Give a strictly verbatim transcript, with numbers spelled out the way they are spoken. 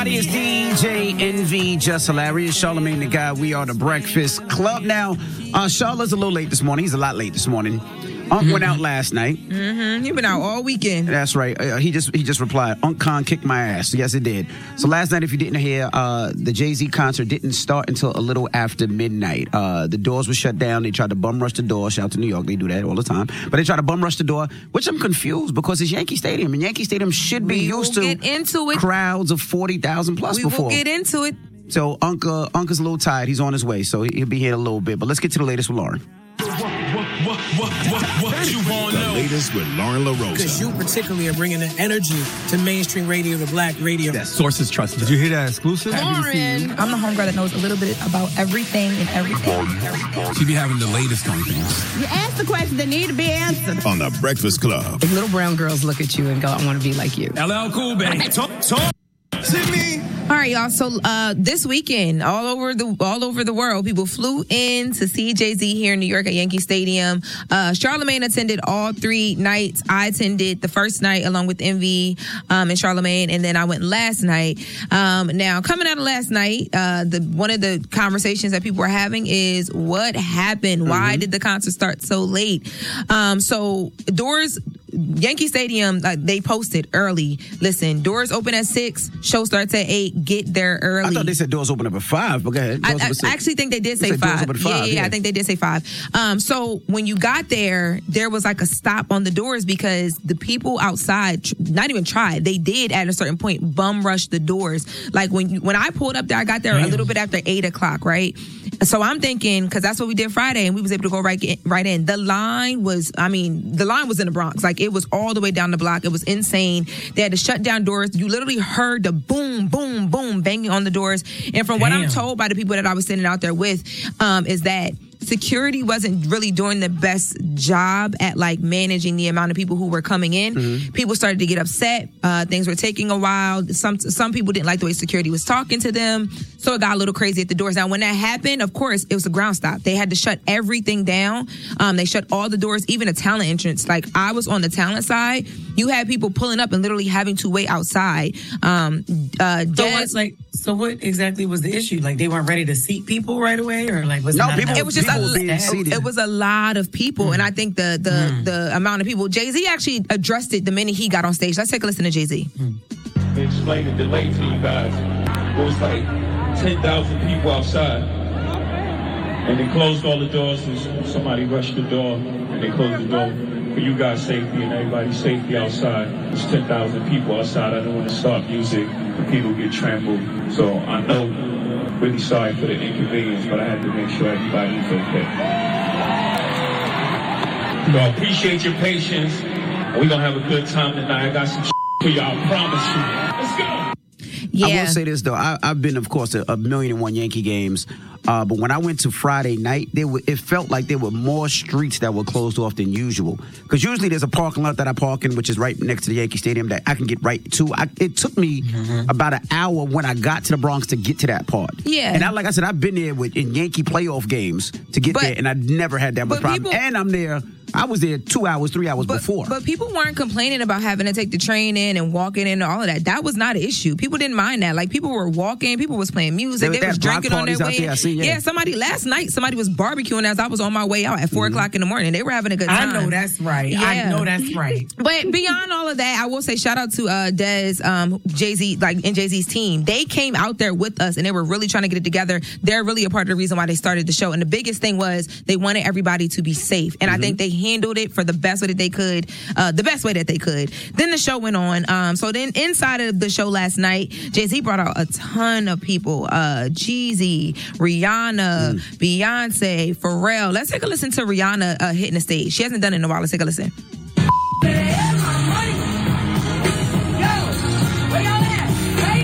It's D J Envy, Just Hilarious, Charlamagne the Guy. We are the Breakfast Club. Now, uh, Charlotte's a little late this morning. He's a lot late this morning. Unc mm-hmm. went out last night. Mm-hmm. He been out all weekend. That's right. Uh, he just he just replied, Unc Khan kicked my ass. Yes, it did. So last night, if you didn't hear, uh, the Jay-Z concert didn't start until a little after midnight. Uh, the doors were shut down. They tried to bum rush the door. Shout out to New York. They do that all the time. But they tried to bum rush the door, which I'm confused because it's Yankee Stadium. And Yankee Stadium should be we used will to get into it. crowds of forty thousand plus we before. We will get into it. So Unc, uh, Unc is a little tired. He's on his way. So he'll be here in a little bit. But let's get to the latest with Lauren. What, what, what, what, what you want to know? The latest with Lauren LaRosa. Because you particularly are bringing the energy to mainstream radio, to black radio. That sources trusted. Did you hear that exclusive? Lauren. I'm the homegirl that knows a little bit about everything and everything. She be having the latest on things. You ask the questions that need to be answered. On the Breakfast Club. Little brown girls look at you and go, I want to be like you. L L Cool, baby. Talk, talk. Sydney. All right, y'all. So uh, this weekend, all over the all over the world, people flew in to see Jay-Z here in New York at Yankee Stadium. Uh, Charlamagne attended all three nights. I attended the first night along with Envy um, and Charlamagne, and then I went last night. Um, now, coming out of last night, uh, the one of the conversations that people were having is what happened? Why mm-hmm. did the concert start so late? Um, so doors. Yankee Stadium, uh, they posted early. Listen, doors open at six, show starts at eight. Get there early. I thought they said doors open up at five, but go ahead. I, I, I actually think they did say they five. five. Yeah, yeah, yeah, I think they did say five. Um, so when you got there, there was like a stop on the doors because the people outside, not even tried, they did at a certain point bum rush the doors. Like when you, when I pulled up there, I got there Damn. a little bit after eight o'clock, right? So I'm thinking, because that's what we did Friday, and we was able to go right in, right in. The line was, I mean, the line was in the Bronx. Like, it was all the way down the block. It was insane. They had to shut down doors. You literally heard the boom, boom, boom banging on the doors. And from Damn. what I'm told by the people that I was sitting out there with, um, is that security wasn't really doing the best job at like managing the amount of people who were coming in. Mm-hmm. People started to get upset. Uh, things were taking a while. Some some people didn't like the way security was talking to them. So it got a little crazy at the doors. Now, when that happened, of course, it was a ground stop. They had to shut everything down. Um, they shut all the doors, even a talent entrance. Like, I was on the talent side. You had people pulling up and literally having to wait outside. Um, uh, so what's like? So what exactly was the issue? Like, they weren't ready to seat people right away, or like was no, it people, it was just a, it, it was a lot of people, mm. and I think the the mm. the amount of people. Jay-Z actually addressed it the minute he got on stage. Let's take a listen to Jay-Z. Mm. They explained the delay to you guys. It was like ten thousand people outside, and they closed all the doors. And somebody rushed the door, and they closed the door for you guys' safety and everybody's safety outside. There's ten thousand people outside. I don't want to stop music and people get trampled. So I know, really sorry for the inconvenience, but I had to make sure everybody was okay. So I appreciate your patience. We're going to have a good time tonight. I got some shit for you, I promise you. Let's go. Yeah. I will say this, though. I, I've been, of course, to a million and one Yankee games. Uh, but when I went to Friday night, there were, it felt like there were more streets that were closed off than usual. Because usually there's a parking lot that I park in, which is right next to the Yankee Stadium, that I can get right to. I, it took me mm-hmm. about an hour when I got to the Bronx to get to that part. Yeah. And I, like I said, I've been there with in Yankee playoff games to get but, there, and I never had that much problem. People, and I'm there. I was there two hours, three hours but, before. But people weren't complaining about having to take the train in and walking in and all of that. That was not an issue. People didn't mind that. Like, people were walking, people was playing music, they, they was drinking on their way. There, seen, yeah. yeah, somebody last night, somebody was barbecuing as I was on my way out at four mm-hmm. o'clock in the morning. They were having a good time. I know that's right. Yeah. I know that's right. But beyond all of that, I will say shout out to uh, Dez, um, Jay-Z, like, and Jay-Z's team. They came out there with us and they were really trying to get it together. They're really a part of the reason why they started the show. And the biggest thing was they wanted everybody to be safe. And mm-hmm. I think they handled it for the best way that they could, uh, the best way that they could. Then the show went on. Um, so then inside of the show last night, Jay-Z brought out a ton of people. Uh, Jeezy, Rihanna, mm. Beyonce, Pharrell. Let's take a listen to Rihanna uh, hitting the stage. She hasn't done it in a while. Let's take a listen.